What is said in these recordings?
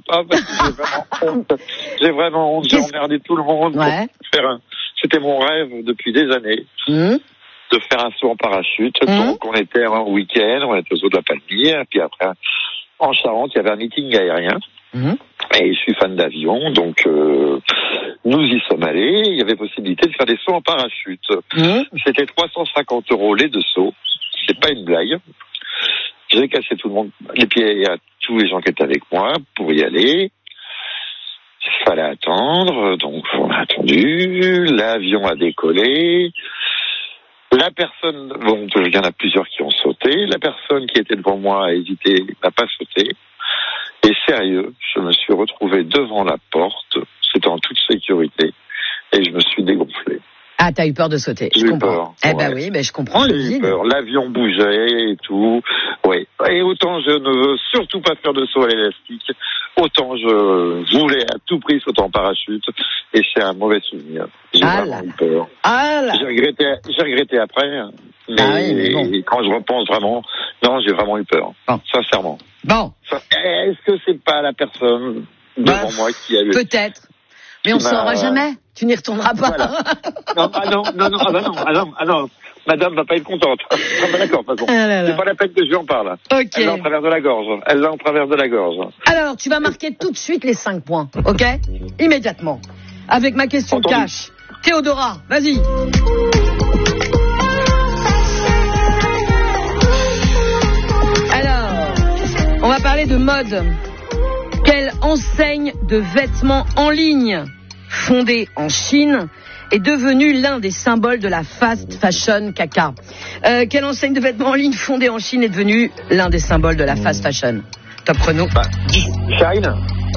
pas parce que j'ai vraiment honte. J'ai vraiment honte. J'ai emmerdé tout le monde. Ouais. C'était mon rêve depuis des années. De faire un saut en parachute. Donc, on était un week-end, on était au zoo de la Palmyre, puis après, en Charente, il y avait un meeting aérien. Et je suis fan d'avion, donc nous y sommes allés. Il y avait possibilité de faire des sauts en parachute. C'était 350 € les 2 sauts. C'est pas une blague. J'ai cassé tout le monde, les pieds à tous les gens qui étaient avec moi pour y aller. Il fallait attendre, donc on a attendu. L'avion a décollé. La personne, bon, il y en a plusieurs qui ont sauté. La personne qui était devant moi a hésité, n'a pas sauté. Et sérieux, je me suis retrouvé devant la porte. C'était en toute sécurité. Et je me suis dégonflé. Ah, t'as eu peur de sauter. J'ai eu peur. Eh ben oui, je comprends le vide. L'avion bougeait et tout. Oui. Et autant je ne veux surtout pas faire de saut à l'élastique, autant je voulais à tout prix sauter en parachute. Et c'est un mauvais souvenir. J'ai vraiment eu peur. J'ai regretté après. Mais, bon. Quand je repense vraiment, non, j'ai vraiment eu peur. Sincèrement. Bon. Est-ce que c'est pas la personne devant moi qui a eu... Peut-être. Mais on ne saura jamais. Tu n'y retourneras pas. Voilà. Non. Madame va pas être contente. D'accord, de toute façon. C'est pas la peine que je lui en parle. Okay. Elle l'a en travers de la gorge. Alors, tu vas marquer tout de suite les 5 points. Ok? Immédiatement. Avec ma question cash. Théodora, vas-y. Alors, on va parler de mode. Quelle enseigne de vêtements en ligne fondée en Chine est devenue l'un des symboles de la fast fashion caca? Quelle enseigne de vêtements en ligne fondée en Chine est devenue l'un des symboles de la fast fashion? Top chrono. Shine.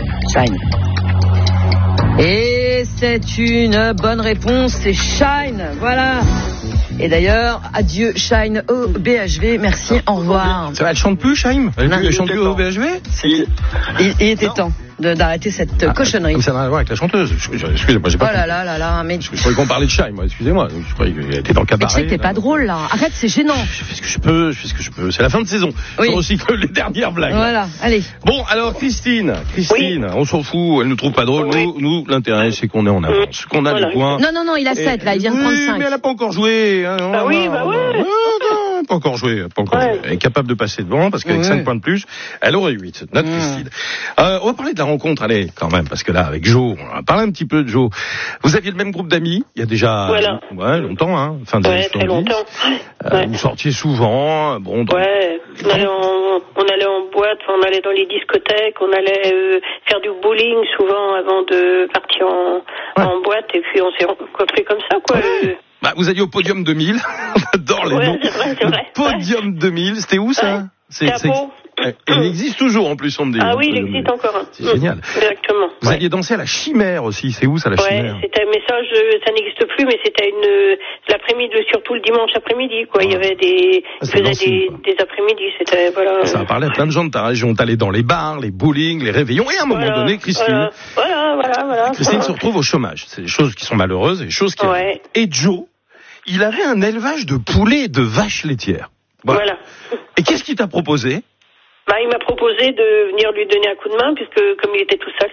Et c'est une bonne réponse, c'est Shine, voilà. Et d'ailleurs, adieu Shine au BHV, merci, au revoir. Ça va, elle chante plus, Shine? Elle chante plus au BHV? Il était temps d'arrêter cette cochonnerie. Ça n'a rien à voir avec la chanteuse. Excusez-moi, j'ai pas. Oh là, mais. Je croyais qu'on parlait de Shine, moi, excusez-moi. Je croyais qu'elle était dans le cabaret. Mais tu sais que t'es pas drôle, là. Arrête, c'est gênant. Je fais ce que je peux. C'est la fin de saison. Oui. C'est aussi que les dernières blagues. Voilà, allez. Bon, alors, Christine, on s'en fout, elle nous trouve pas drôle. Nous, l'intérêt, c'est qu'on est en avance. Qu'on a des points. Non, il a 7, là, il vient de prendre 5. Mais elle a pas encore joué. Bah ouais. Pas encore joué. Elle est capable de passer devant, parce qu'avec 5 points de plus, elle aurait 8. Notre Christine. On va parler de la rencontre, allez, quand même, parce que là, avec Jo, on va parler un petit peu de Jo. Vous aviez le même groupe d'amis, il y a déjà longtemps, hein, fin des années 70. Très longtemps. Vous sortiez souvent, on allait en boîte, on allait dans les discothèques, on allait faire du bowling souvent avant de partir en boîte, et puis on s'est rencontrés comme ça, quoi. Vous alliez au Podium 2000, on adore les noms. C'est vrai. Podium 2000, c'était où ça? C'est beau. Il existe toujours en plus, on me dit. Ah oui, il existe encore. C'est génial. Exactement. Vous alliez danser à la Chimère aussi, c'est où ça, la Chimère? Mais ça n'existe plus, mais c'était l'après-midi, surtout le dimanche après-midi, quoi. Il y avait des après-midi, c'était, voilà. Ça a parlé à plein de gens de ta région. T'allais dans les bars, les bowling, les réveillons, et à un moment donné, Christine. Voilà. Christine se retrouve au chômage. C'est des choses qui sont malheureuses et des choses qui arrivent. Et Joe, il avait un élevage de poulets et de vaches laitières. Voilà. Et qu'est-ce qu'il t'a proposé? Il m'a proposé de venir lui donner un coup de main, puisque comme il était tout seul.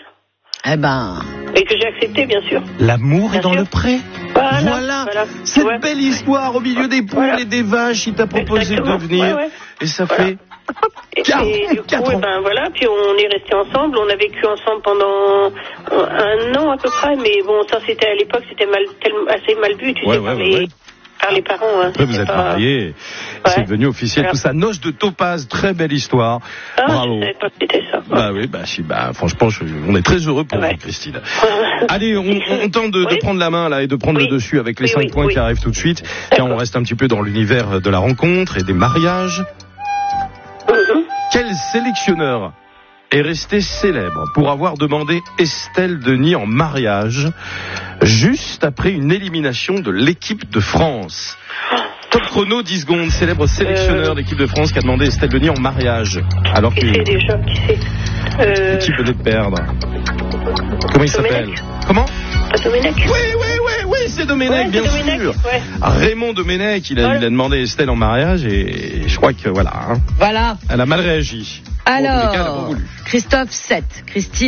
Et que j'ai accepté, bien sûr. L'amour est dans le pré. Voilà. Cette belle histoire au milieu des poules et des vaches, il t'a proposé de venir. Et ça fait... Et du coup, puis on est restés ensemble. On a vécu ensemble pendant 1 an à peu près, mais bon, ça c'était à l'époque, c'était assez mal vu, tu sais, par les parents. Hein, vous êtes mariés, c'est devenu officiel. Tout ça, noce de topaz, très belle histoire. Bravo. Je savais pas que c'était ça. Franchement, on est très heureux pour vous, Christine. Allez, on tente de prendre la main là et de prendre le dessus avec les 5 points qui arrivent tout de suite. Tiens, on reste un petit peu dans l'univers de la rencontre et des mariages. Quel sélectionneur est resté célèbre pour avoir demandé Estelle Denis en mariage juste après une élimination de l'équipe de France? Top chrono, 10 secondes. Célèbre sélectionneur d'équipe de France qui a demandé Estelle Denis en mariage. Alors que l'équipe venait de perdre. Comment il s'appelle? Comment? Domenech. Oui, c'est Domenech, bien sûr. Raymond Domenech, il a demandé Estelle en mariage et je crois que voilà. Elle a mal réagi. Alors, Christophe 7, Christine